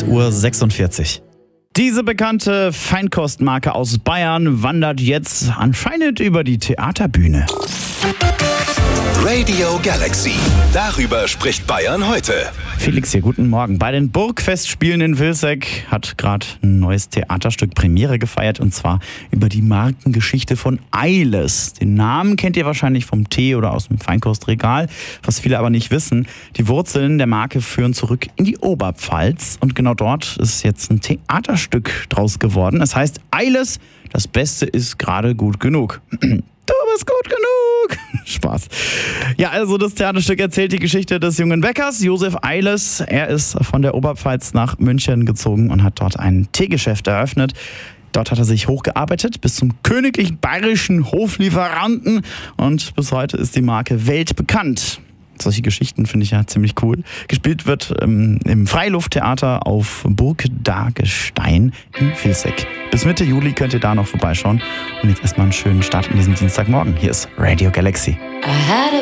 8:46 Uhr. Diese bekannte Feinkostmarke aus Bayern wandert jetzt anscheinend über die Theaterbühne. Radio Galaxy. Darüber spricht Bayern heute. Felix hier, guten Morgen. Bei den Burgfestspielen in Vilseck hat gerade ein neues Theaterstück Premiere gefeiert, und zwar über die Markengeschichte von Eiles. Den Namen kennt ihr wahrscheinlich vom Tee oder aus dem Feinkostregal. Was viele aber nicht wissen, die Wurzeln der Marke führen zurück in die Oberpfalz, und genau dort ist jetzt ein Theaterstück draus geworden. Es heißt Eiles, das Beste ist gerade gut genug. Du bist gut genug. Spaß. Ja, also das Theaterstück erzählt die Geschichte des jungen Bäckers Josef Eiles. Er ist von der Oberpfalz nach München gezogen und hat dort ein Teegeschäft eröffnet. Dort hat er sich hochgearbeitet bis zum königlichen bayerischen Hoflieferanten, und bis heute ist die Marke weltbekannt. Solche Geschichten finde ich ja ziemlich cool. Gespielt wird im Freilufttheater auf Burg Dagestein in Vilseck. Bis Mitte Juli könnt ihr da noch vorbeischauen. Und jetzt erstmal einen schönen Start in diesen Dienstagmorgen. Hier ist Radio Galaxy.